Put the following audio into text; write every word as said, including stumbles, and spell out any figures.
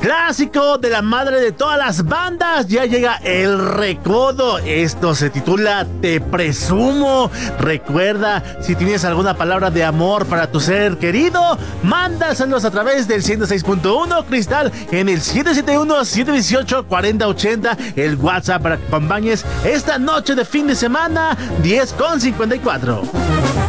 Clásico de la madre de todas las bandas, ya llega El Recodo. Esto se titula Te Presumo. Recuerda, si tienes alguna palabra de amor para tu ser querido, mándaselos a través del ciento seis punto uno Cristal en el siete siete uno, siete uno ocho, cuatro cero ocho cero, el WhatsApp para que acompañes esta noche de fin de semana, diez con cincuenta y cuatro.